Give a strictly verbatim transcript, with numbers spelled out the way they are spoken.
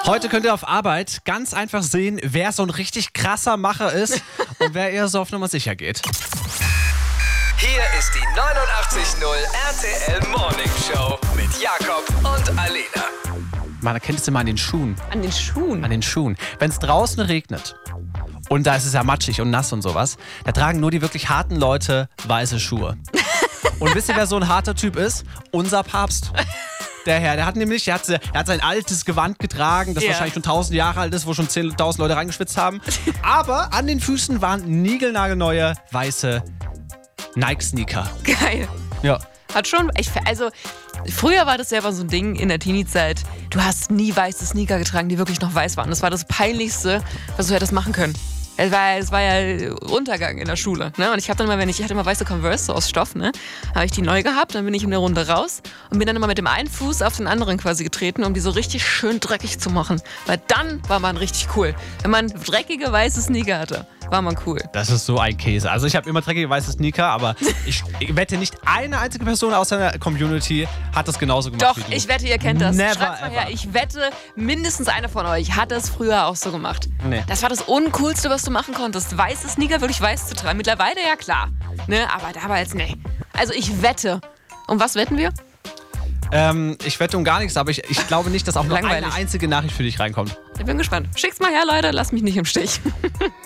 Heute könnt ihr auf Arbeit ganz einfach sehen, wer so ein richtig krasser Macher ist und wer eher so auf Nummer sicher geht. Hier ist die neunundachtzig Komma null R T L Morning Show mit Jakob und Alena. Man erkennt es immer an den Schuhen. An den Schuhen? An den Schuhen. Wenn es draußen regnet und da ist es ja matschig und nass und sowas, da tragen nur die wirklich harten Leute weiße Schuhe. Und wisst ihr, wer so ein harter Typ ist? Unser Papst. Der Herr, der hat nämlich, der hat, der hat sein altes Gewand getragen, das Ja. wahrscheinlich schon tausend Jahre alt ist, wo schon zehntausend Leute reingeschwitzt haben. Aber an den Füßen waren niegelnagelneue weiße Nike-Sneaker. Geil. Ja. Hat schon, ich, also früher war das selber so ein Ding in der Teenie-Zeit. Du hast nie weiße Sneaker getragen, die wirklich noch weiß waren. Das war das Peinlichste, was du hättest machen können. Es war, es war ja Untergang in der Schule. Ne? Und ich habe dann immer, wenn ich, ich hatte immer weiße Converse so aus Stoff, ne? Habe ich die neu gehabt, dann bin ich in der Runde raus und bin dann immer mit dem einen Fuß auf den anderen quasi getreten, um die so richtig schön dreckig zu machen. Weil dann war man richtig cool. Wenn man dreckige weiße Sneaker hatte, war man cool. Das ist so ein Käse. Also ich habe immer dreckige weiße Sneaker, aber ich, ich wette, nicht eine einzige Person aus seiner Community hat das genauso gemacht Doch, wie du. ich wette, ihr kennt das. Never Schreibt's mal ever. her. Ich wette, mindestens einer von euch hat das früher auch so gemacht. Nee. Das war das Uncoolste, was du machen konntest. Weiße Sneaker wirklich weiß zu tragen. Mittlerweile ja klar. Ne? Aber damals, nee. Also ich wette. Um was wetten wir? Ähm, ich wette um gar nichts, aber ich, ich glaube nicht, dass auch nur Langweilig. eine einzige Nachricht für dich reinkommt. Ich bin gespannt. Schick's mal her, Leute. Lasst mich nicht im Stich.